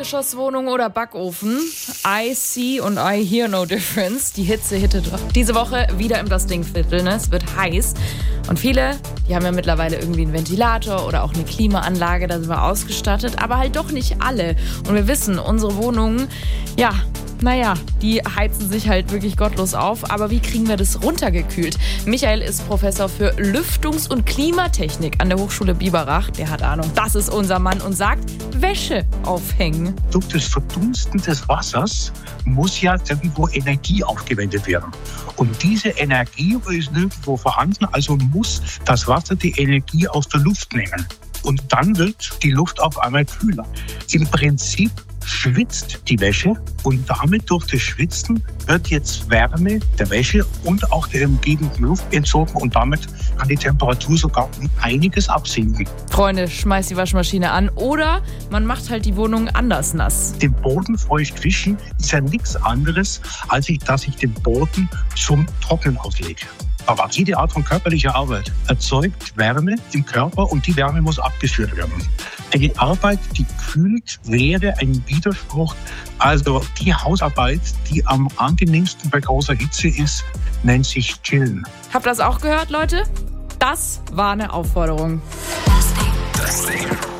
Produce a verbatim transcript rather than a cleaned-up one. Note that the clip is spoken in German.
Dachgeschosswohnung oder Backofen? I see und I hear no difference. Die Hitze hittet diese Woche wieder im Das Ding-Viertel. Ne? Es wird heiß. Und viele, die haben ja mittlerweile irgendwie einen Ventilator oder auch eine Klimaanlage, da sind wir ausgestattet. Aber halt doch nicht alle. Und wir wissen, unsere Wohnungen, ja, naja, die heizen sich halt wirklich gottlos auf. Aber wie kriegen wir das runtergekühlt? Michael ist Professor für Lüftungs- und Klimatechnik an der Hochschule Biberach. Der hat Ahnung. Das ist unser Mann und sagt, Wäsche aufhängen. Durch das Verdunsten des Wassers muss ja irgendwo Energie aufgewendet werden. Und diese Energie ist nirgendwo vorhanden, also muss das Wasser die Energie aus der Luft nehmen. Und dann wird die Luft auf einmal kühler. Im Prinzip schwitzt die Wäsche und damit durch das Schwitzen wird jetzt Wärme der Wäsche und auch der umgebenden Luft entzogen und damit kann die Temperatur sogar um einiges absinken. Freunde, schmeißt die Waschmaschine an oder man macht halt die Wohnung anders nass. Den Boden feucht wischen ist ja nichts anderes, als ich, dass ich den Boden zum Trocknen auslege. Aber jede Art von körperlicher Arbeit erzeugt Wärme im Körper und die Wärme muss abgeführt werden. Eine Arbeit, die kühlt, wäre ein Widerspruch. Also die Hausarbeit, die am angenehmsten bei großer Hitze ist, nennt sich Chillen. Habt ihr das auch gehört, Leute? Das war eine Aufforderung. Das Ding.